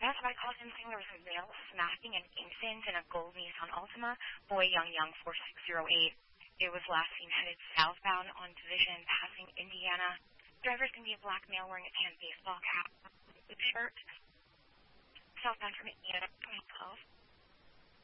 That's why I called in saying there was a male smacking an infant in a gold Nissan Altima, boy Young 4608. It was last seen headed southbound on Division, passing Indiana. Driver's going to be a black male wearing a tan baseball cap, blue shirt, southbound from Indiana, 2012.